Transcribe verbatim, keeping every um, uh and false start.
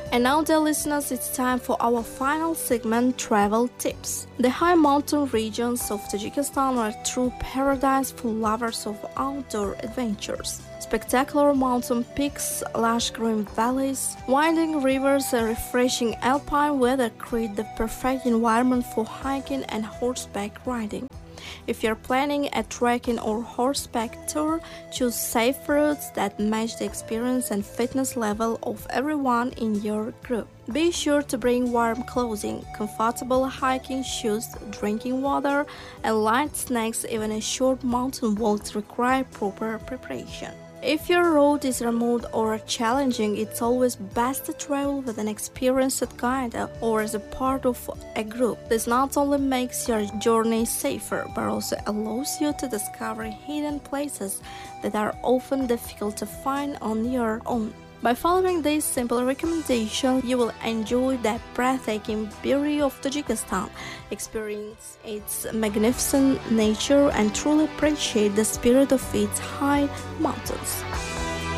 And now, dear listeners, it's time for our final segment, Travel Tips. The high mountain regions of Tajikistan are a true paradise for lovers of outdoor adventures. Spectacular mountain peaks, lush green valleys, winding rivers, and refreshing alpine weather create the perfect environment for hiking and horseback riding. If you're planning a trekking or horseback tour, choose safe routes that match the experience and fitness level of everyone in your group. Be sure to bring warm clothing, comfortable hiking shoes, drinking water, and light snacks. Even a short mountain walks require proper preparation. If your road is remote or challenging, it's always best to travel with an experienced guide or as a part of a group. This not only makes your journey safer, but also allows you to discover hidden places that are often difficult to find on your own. By following these simple recommendations, you will enjoy the breathtaking beauty of Tajikistan, experience its magnificent nature, and truly appreciate the spirit of its high mountains.